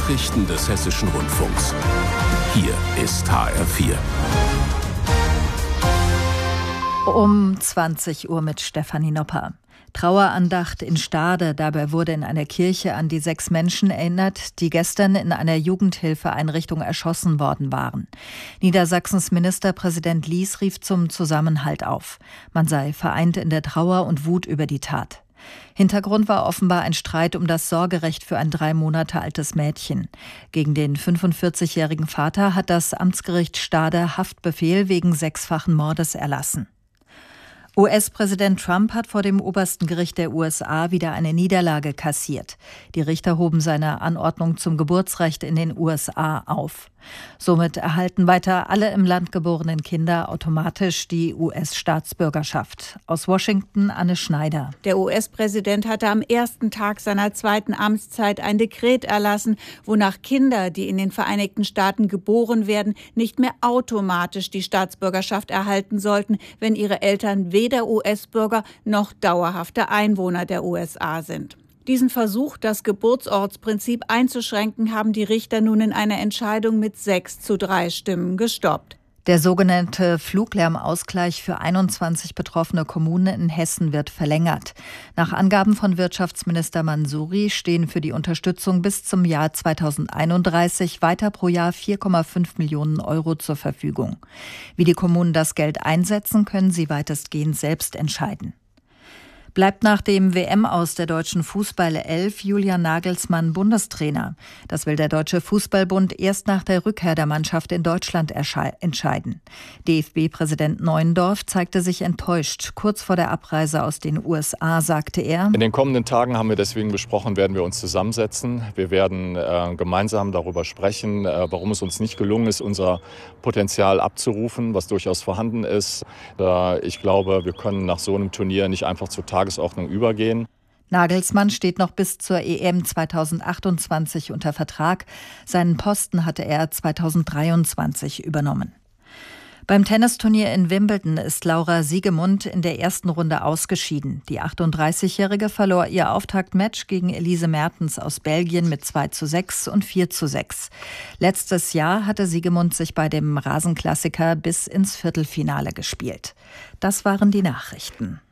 Nachrichten des Hessischen Rundfunks. Hier ist HR4. Um 20 Uhr mit Stefanie Nopper. Trauerandacht in Stade. Dabei wurde in einer Kirche an die 6 Menschen erinnert, die gestern in einer Jugendhilfeeinrichtung erschossen worden waren. Niedersachsens Ministerpräsident Lies rief zum Zusammenhalt auf. Man sei vereint in der Trauer und Wut über die Tat. Hintergrund war offenbar ein Streit um das Sorgerecht für ein 3 Monate altes Mädchen. Gegen den 45-jährigen Vater hat das Amtsgericht Stade Haftbefehl wegen 6-fachen Mordes erlassen. US-Präsident Trump hat vor dem obersten Gericht der USA wieder eine Niederlage kassiert. Die Richter hoben seine Anordnung zum Geburtsrecht in den USA auf. Somit erhalten weiter alle im Land geborenen Kinder automatisch die US-Staatsbürgerschaft. Aus Washington Anne Schneider. Der US-Präsident hatte am ersten Tag seiner zweiten Amtszeit ein Dekret erlassen, wonach Kinder, die in den Vereinigten Staaten geboren werden, nicht mehr automatisch die Staatsbürgerschaft erhalten sollten, wenn ihre Eltern weder US-Bürger noch dauerhafte Einwohner der USA sind. Diesen Versuch, das Geburtsortsprinzip einzuschränken, haben die Richter nun in einer Entscheidung mit 6:3 Stimmen gestoppt. Der sogenannte Fluglärmausgleich für 21 betroffene Kommunen in Hessen wird verlängert. Nach Angaben von Wirtschaftsminister Mansouri stehen für die Unterstützung bis zum Jahr 2031 weiter pro Jahr 4,5 Millionen Euro zur Verfügung. Wie die Kommunen das Geld einsetzen, können sie weitestgehend selbst entscheiden. Bleibt nach dem WM-Aus der deutschen Fußball-Elf Julian Nagelsmann Bundestrainer. Das will der Deutsche Fußballbund erst nach der Rückkehr der Mannschaft in Deutschland entscheiden. DFB-Präsident Neuendorf zeigte sich enttäuscht. Kurz vor der Abreise aus den USA sagte er: In den kommenden Tagen haben wir deswegen besprochen, werden wir uns zusammensetzen. Wir werden gemeinsam darüber sprechen, warum es uns nicht gelungen ist, unser Potenzial abzurufen, was durchaus vorhanden ist. Ich glaube, wir können nach so einem Turnier nicht einfach zur Tagesordnung übergehen. Nagelsmann steht noch bis zur EM 2028 unter Vertrag. Seinen Posten hatte er 2023 übernommen. Beim Tennisturnier in Wimbledon ist Laura Siegemund in der ersten Runde ausgeschieden. Die 38-Jährige verlor ihr Auftaktmatch gegen Elise Mertens aus Belgien mit 2:6 und 4:6. Letztes Jahr hatte Siegemund sich bei dem Rasenklassiker bis ins Viertelfinale gespielt. Das waren die Nachrichten.